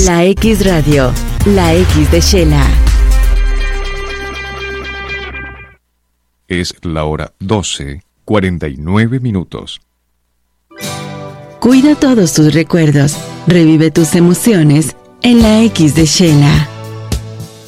La X Radio, la X de Shela. Es la hora 12:49. Cuida todos tus recuerdos, revive tus emociones en la X de Shela.